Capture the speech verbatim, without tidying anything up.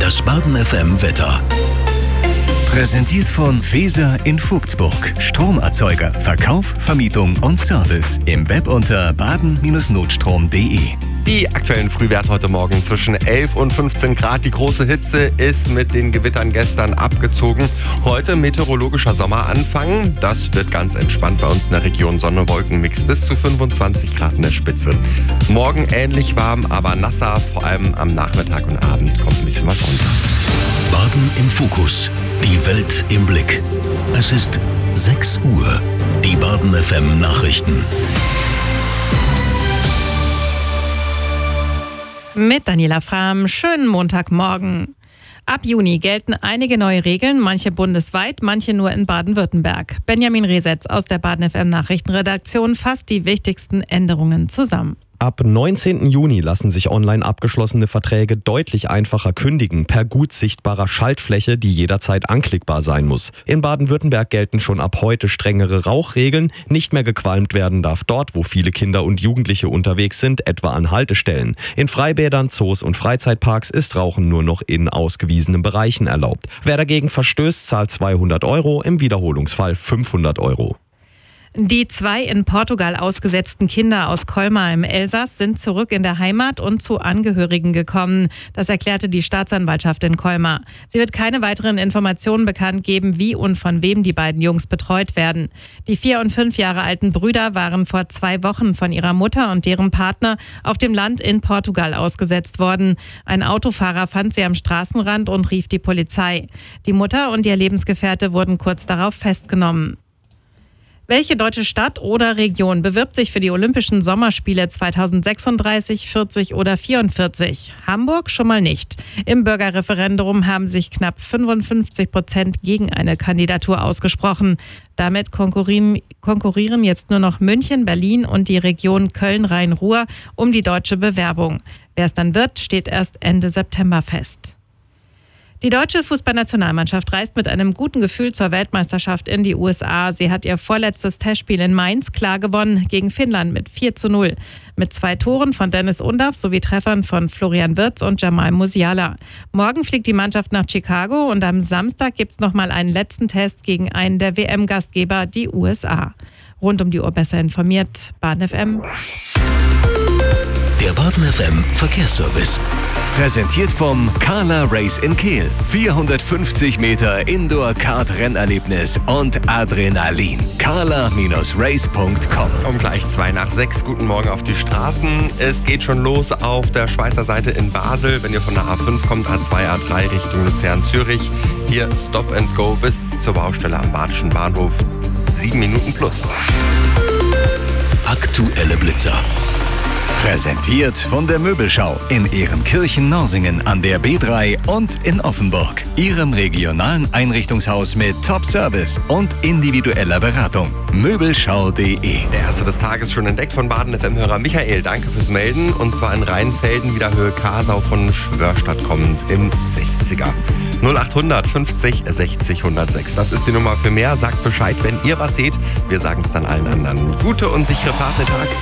Das Baden F M Wetter. Präsentiert von Feser in Vogtsburg. Stromerzeuger, Verkauf, Vermietung und Service. Im Web unter baden Bindestrich notstrom punkt de. Die aktuellen Frühwerte heute Morgen zwischen elf und fünfzehn Grad. Die große Hitze ist mit den Gewittern gestern abgezogen. Heute meteorologischer Sommeranfang. Das wird ganz entspannt bei uns in der Region. Sonne-Wolken-Mix bis zu fünfundzwanzig Grad in der Spitze. Morgen ähnlich warm, aber nasser. Vor allem am Nachmittag und Abend kommt ein bisschen was runter. Baden im Fokus. Die Welt im Blick. Es ist sechs Uhr. Die Baden F M Nachrichten. Mit Daniela Frahm, schönen Montagmorgen. Ab Juni gelten einige neue Regeln, manche bundesweit, manche nur in Baden-Württemberg. Benjamin Resetz aus der Baden F M Nachrichtenredaktion fasst die wichtigsten Änderungen zusammen. Ab neunzehnten Juni lassen sich online abgeschlossene Verträge deutlich einfacher kündigen, per gut sichtbarer Schaltfläche, die jederzeit anklickbar sein muss. In Baden-Württemberg gelten schon ab heute strengere Rauchregeln. Nicht mehr gequalmt werden darf dort, wo viele Kinder und Jugendliche unterwegs sind, etwa an Haltestellen. In Freibädern, Zoos und Freizeitparks ist Rauchen nur noch in ausgewiesenen Bereichen erlaubt. Wer dagegen verstößt, zahlt zweihundert Euro, im Wiederholungsfall fünfhundert Euro. Die zwei in Portugal ausgesetzten Kinder aus Colmar im Elsass sind zurück in der Heimat und zu Angehörigen gekommen. Das erklärte die Staatsanwaltschaft in Colmar. Sie wird keine weiteren Informationen bekannt geben, wie und von wem die beiden Jungs betreut werden. Die vier und fünf Jahre alten Brüder waren vor zwei Wochen von ihrer Mutter und deren Partner auf dem Land in Portugal ausgesetzt worden. Ein Autofahrer fand sie am Straßenrand und rief die Polizei. Die Mutter und ihr Lebensgefährte wurden kurz darauf festgenommen. Welche deutsche Stadt oder Region bewirbt sich für die Olympischen Sommerspiele zweitausendsechsunddreißig, vierzig oder vierundvierzig? Hamburg schon mal nicht. Im Bürgerreferendum haben sich knapp fünfundfünfzig Prozent gegen eine Kandidatur ausgesprochen. Damit konkurrieren, konkurrieren jetzt nur noch München, Berlin und die Region Köln-Rhein-Ruhr um die deutsche Bewerbung. Wer es dann wird, steht erst Ende September fest. Die deutsche Fußballnationalmannschaft reist mit einem guten Gefühl zur Weltmeisterschaft in die U S A. Sie hat ihr vorletztes Testspiel in Mainz klar gewonnen gegen Finnland mit vier zu null. Mit zwei Toren von Dennis Undaff sowie Treffern von Florian Wirtz und Jamal Musiala. Morgen fliegt die Mannschaft nach Chicago und am Samstag gibt es nochmal einen letzten Test gegen einen der W M-Gastgeber, die U S A. Rund um die Uhr besser informiert, Baden F M. Der Baden F M Verkehrsservice. Präsentiert vom Carla Race in Kehl. vierhundertfünfzig Meter Indoor-Kart-Rennerlebnis und Adrenalin. carla Bindestrich race punkt com. Um gleich zwei nach sechs. Guten Morgen auf die Straßen. Es geht schon los auf der Schweizer Seite in Basel. Wenn ihr von der A fünf kommt, A zwei, A drei Richtung Luzern-Zürich. Hier Stop and Go bis zur Baustelle am Badischen Bahnhof. Sieben Minuten plus. Aktuelle Blitzer. Präsentiert von der Möbelschau in Ehrenkirchen-Norsingen an der B drei und in Offenburg. Ihrem regionalen Einrichtungshaus mit Top-Service und individueller Beratung. Möbelschau punkt de. Der erste des Tages schon entdeckt von Baden F M-Hörer Michael. Danke fürs Melden. Und zwar in Rheinfelden, wieder Höhe Kasau von Schwörstadt kommend im sechziger. null achthundert fünfzig sechzig hundertsechs. Das ist die Nummer für mehr. Sagt Bescheid, wenn ihr was seht. Wir sagen es dann allen anderen. Gute und sichere Fahrt den Tag.